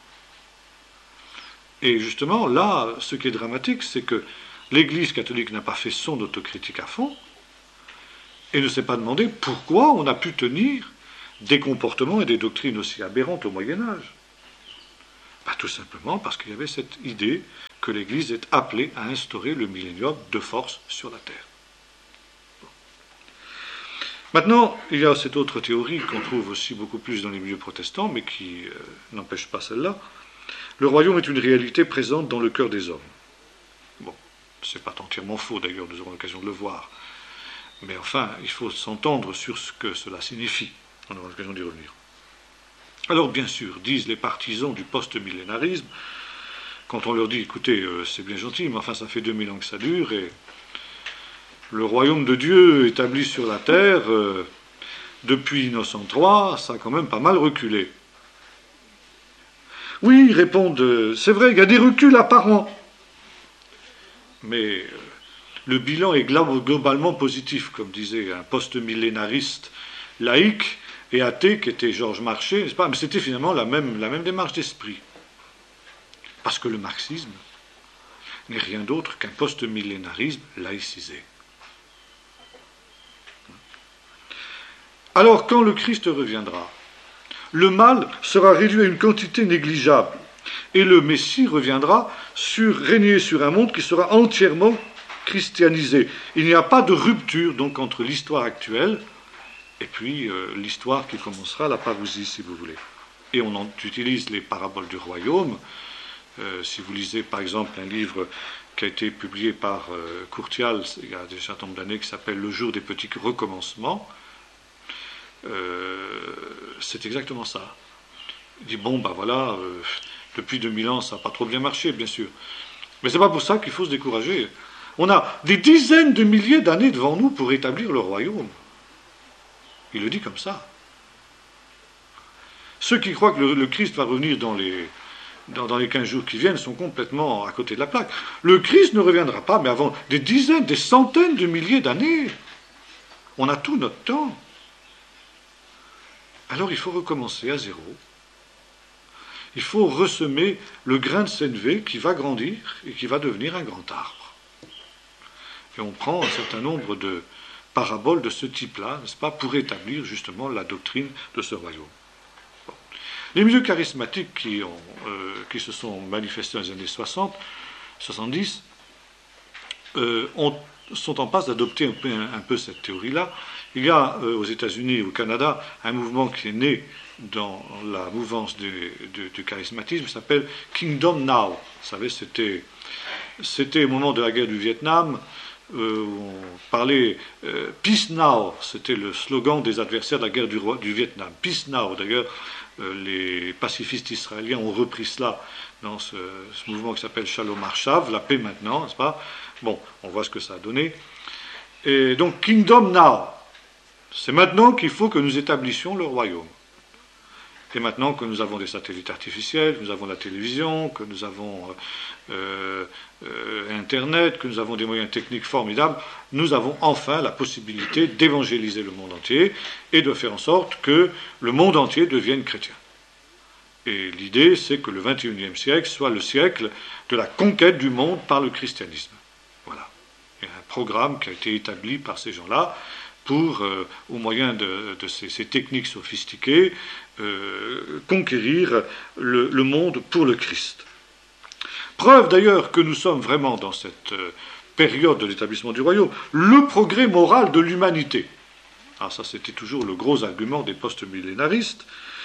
Et justement, là, ce qui est dramatique, c'est que l'Église catholique n'a pas fait son autocritique à fond et ne s'est pas demandé pourquoi on a pu tenir des comportements et des doctrines aussi aberrantes au Moyen-Âge. Tout simplement parce qu'il y avait cette idée que l'Église est appelée à instaurer le millénium de force sur la Terre. Maintenant, il y a cette autre théorie qu'on trouve aussi beaucoup plus dans les milieux protestants, mais qui n'empêche pas celle-là. Le royaume est une réalité présente dans le cœur des hommes. Bon, c'est pas entièrement faux d'ailleurs, nous aurons l'occasion de le voir. Mais enfin, il faut s'entendre sur ce que cela signifie. On aura l'occasion d'y revenir. Alors, bien sûr, disent les partisans du post-millénarisme, quand on leur dit, écoutez, c'est bien gentil, mais enfin, ça fait 2000 ans que ça dure, et le royaume de Dieu établi sur la terre, depuis Innocent III, ça a quand même pas mal reculé. Oui, ils répondent, c'est vrai, il y a des reculs apparents, mais le bilan est globalement positif, comme disait un post-millénariste laïque et athée qui était Georges Marchais, n'est-ce pas? Mais c'était finalement la même démarche d'esprit. Parce que le marxisme n'est rien d'autre qu'un post-millénarisme laïcisé. Alors, quand le Christ reviendra, le mal sera réduit à une quantité négligeable, et le Messie reviendra régner sur un monde qui sera entièrement christianisé. Il n'y a pas de rupture donc entre l'histoire actuelle et puis l'histoire qui commencera, la parousie, si vous voulez. Et on utilise les paraboles du royaume. Si vous lisez, par exemple, un livre qui a été publié par Courtial, il y a déjà un certain nombre d'années, qui s'appelle « Le jour des petits recommencements », c'est exactement ça. Il dit, bon, ben voilà, depuis 2000 ans, ça n'a pas trop bien marché, bien sûr. Mais c'est pas pour ça qu'il faut se décourager. On a des dizaines de milliers d'années devant nous pour établir le royaume. Il le dit comme ça. Ceux qui croient que le Christ va revenir dans les 15 jours qui viennent sont complètement à côté de la plaque. Le Christ ne reviendra pas, mais avant des dizaines, des centaines de milliers d'années. On a tout notre temps. Alors il faut recommencer à zéro. Il faut ressemer le grain de sénévé qui va grandir et qui va devenir un grand arbre. Et on prend un certain nombre de paraboles de ce type-là, n'est-ce pas, pour établir justement la doctrine de ce royaume. Bon. Les milieux charismatiques qui se sont manifestés dans les années 60, 70, sont en passe d'adopter un peu cette théorie-là. Il y a aux États-Unis et au Canada un mouvement qui est né dans la mouvance du charismatisme, qui s'appelle Kingdom Now. Vous savez, c'était au moment de la guerre du Vietnam, où on parlait Peace Now, c'était le slogan des adversaires de la guerre du Vietnam. Peace Now, d'ailleurs, les pacifistes israéliens ont repris cela dans ce mouvement qui s'appelle Shalom Arshav, la paix maintenant, n'est-ce pas? Bon, on voit ce que ça a donné. Et donc, Kingdom Now, c'est maintenant qu'il faut que nous établissions le royaume. Et maintenant que nous avons des satellites artificiels, que nous avons la télévision, que nous avons Internet, que nous avons des moyens techniques formidables, nous avons enfin la possibilité d'évangéliser le monde entier et de faire en sorte que le monde entier devienne chrétien. Et l'idée, c'est que le XXIe siècle soit le siècle de la conquête du monde par le christianisme. Voilà. Il y a un programme qui a été établi par ces gens-là pour, au moyen de ces techniques sophistiquées, conquérir le monde pour le Christ. Preuve d'ailleurs que nous sommes vraiment dans cette période de l'établissement du royaume, le progrès moral de l'humanité. Alors ça, c'était toujours le gros argument des post-millénaristes.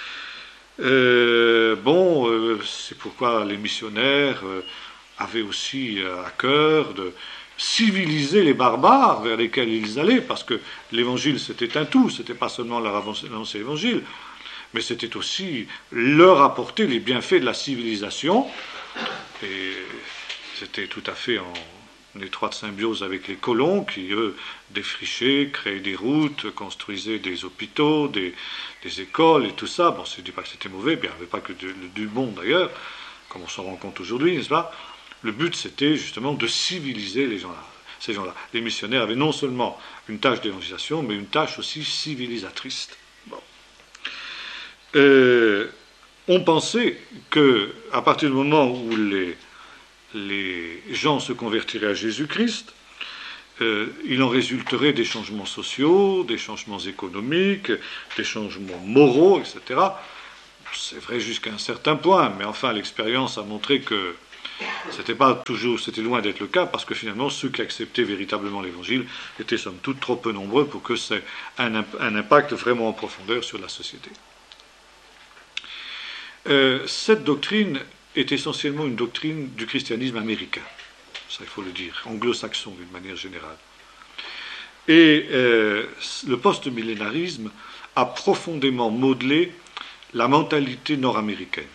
C'est pourquoi les missionnaires avaient aussi à cœur de civiliser les barbares vers lesquels ils allaient, parce que l'évangile c'était un tout, c'était pas seulement leur annoncer l'évangile, mais c'était aussi leur apporter les bienfaits de la civilisation, et c'était tout à fait en étroite symbiose avec les colons qui, eux, défrichaient, créaient des routes, construisaient des hôpitaux, des écoles et tout ça. Bon, je ne dis pas que c'était mauvais, bien, il n'y avait pas que du bon d'ailleurs, comme on s'en rend compte aujourd'hui, n'est-ce pas? Le but, c'était justement de civiliser ces gens-là. Les missionnaires avaient non seulement une tâche d'évangélisation, mais une tâche aussi civilisatrice. Bon. on pensait qu'à partir du moment où les gens se convertiraient à Jésus-Christ, il en résulterait des changements sociaux, des changements économiques, des changements moraux, etc. C'est vrai jusqu'à un certain point, mais enfin l'expérience a montré que c'était loin d'être le cas, parce que finalement ceux qui acceptaient véritablement l'Évangile étaient somme toute trop peu nombreux pour que ça ait un impact vraiment en profondeur sur la société. Cette doctrine est essentiellement une doctrine du christianisme américain, ça il faut le dire, anglo-saxon d'une manière générale. Et le post-millénarisme a profondément modelé la mentalité nord-américaine.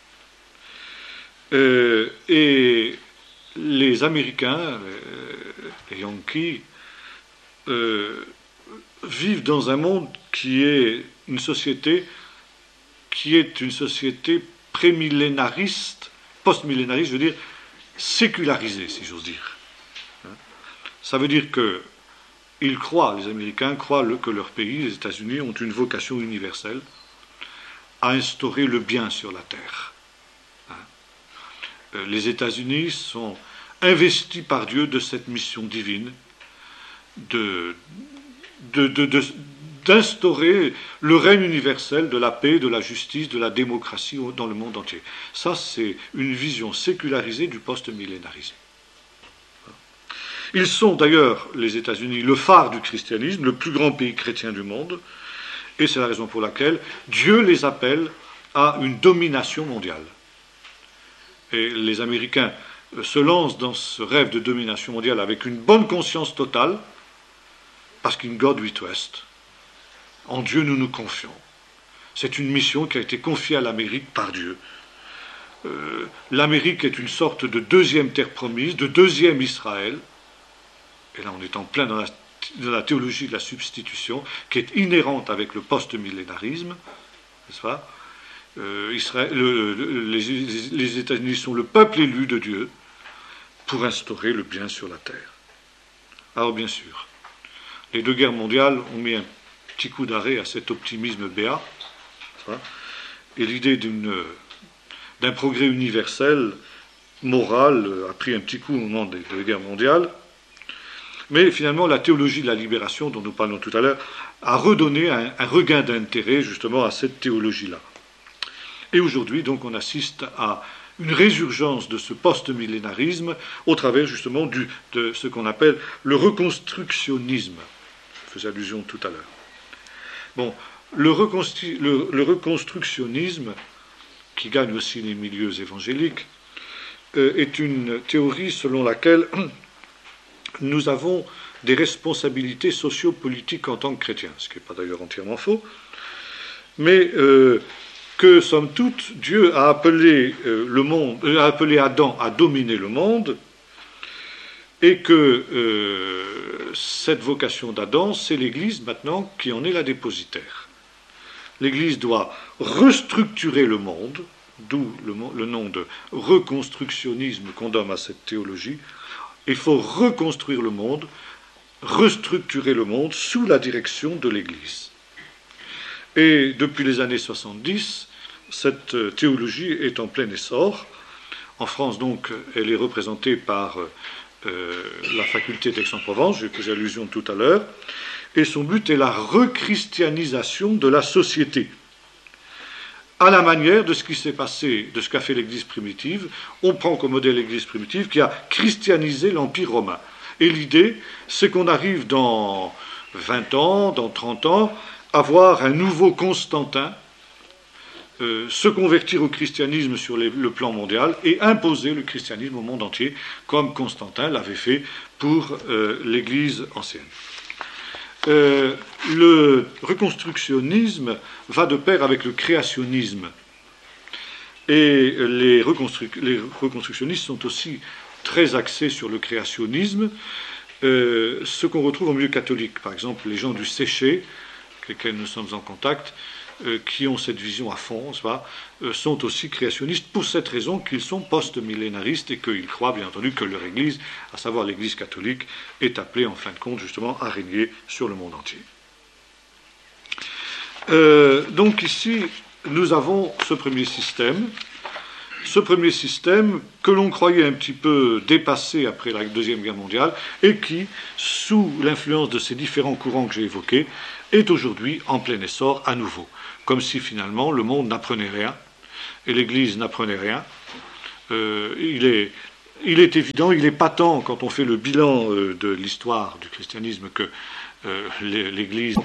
Et les Américains, les Yankees, vivent dans un monde qui est une société prémillénariste, post-millénariste, je veux dire, sécularisée, si j'ose dire. Ça veut dire que les Américains croient que leur pays, les États-Unis, ont une vocation universelle à instaurer le bien sur la terre. Les États-Unis sont investis par Dieu de cette mission divine d'instaurer le règne universel de la paix, de la justice, de la démocratie dans le monde entier. Ça, c'est une vision sécularisée du post-millénarisme. Ils sont d'ailleurs, les États-Unis, le phare du christianisme, le plus grand pays chrétien du monde, et c'est la raison pour laquelle Dieu les appelle à une domination mondiale. Et les Américains se lancent dans ce rêve de domination mondiale avec une bonne conscience totale, parce qu'in God we trust. En Dieu nous nous confions. C'est une mission qui a été confiée à l'Amérique par Dieu. L'Amérique est une sorte de deuxième terre promise, de deuxième Israël. Et là on est en plein dans la théologie de la substitution, qui est inhérente avec le post-millénarisme, n'est-ce pas ? Les États-Unis sont le peuple élu de Dieu pour instaurer le bien sur la terre. Alors bien sûr, les deux guerres mondiales ont mis un petit coup d'arrêt à cet optimisme béat, et l'idée d'un progrès universel, moral, a pris un petit coup au moment des deux guerres mondiales. Mais finalement, la théologie de la libération, dont nous parlions tout à l'heure, a redonné un regain d'intérêt justement à cette théologie-là. Et aujourd'hui, donc, on assiste à une résurgence de ce post-millénarisme au travers justement de ce qu'on appelle le reconstructionnisme. Je faisais allusion tout à l'heure. Bon, le reconstructionnisme, qui gagne aussi les milieux évangéliques, est une théorie selon laquelle nous avons des responsabilités socio-politiques en tant que chrétiens, ce qui n'est pas d'ailleurs entièrement faux, mais que, somme toute, Dieu a appelé Adam à dominer le monde, et que cette vocation d'Adam, c'est l'Église maintenant qui en est la dépositaire. L'Église doit restructurer le monde, d'où le nom de reconstructionnisme qu'on donne à cette théologie. Il faut reconstruire le monde, restructurer le monde sous la direction de l'Église. Et depuis les années 70, cette théologie est en plein essor. En France, donc, elle est représentée par la faculté d'Aix-en-Provence, j'ai fait allusion tout à l'heure, et son but est la rechristianisation de la société. À la manière de ce qui s'est passé, de ce qu'a fait l'Église primitive. On prend comme modèle l'Église primitive qui a christianisé l'Empire romain. Et l'idée, c'est qu'on arrive dans 20 ans, dans 30 ans, à voir un nouveau Constantin se convertir au christianisme sur le plan mondial et imposer le christianisme au monde entier, comme Constantin l'avait fait pour l'Église ancienne. Le reconstructionnisme va de pair avec le créationnisme. Et les reconstructionnistes sont aussi très axés sur le créationnisme, ce qu'on retrouve au milieu catholique. Par exemple, les gens du Séché, avec lesquels nous sommes en contact, qui ont cette vision à fond, sont aussi créationnistes pour cette raison qu'ils sont post-millénaristes et qu'ils croient bien entendu que leur Église, à savoir l'Église catholique, est appelée en fin de compte justement à régner sur le monde entier. Donc ici, nous avons ce premier système que l'on croyait un petit peu dépassé après la Deuxième Guerre mondiale et qui, sous l'influence de ces différents courants que j'ai évoqués, est aujourd'hui en plein essor à nouveau. Comme si finalement le monde n'apprenait rien et l'Église n'apprenait rien. Il est évident, il est patent quand on fait le bilan de l'histoire du christianisme que l'Église